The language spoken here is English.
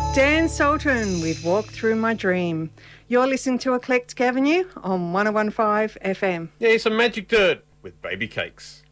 Dan Sultan with Walk Through My Dream. You're listening to Eclectic Avenue on 101.5 FM. Yeah, some Magic Dirt with Baby Cakes.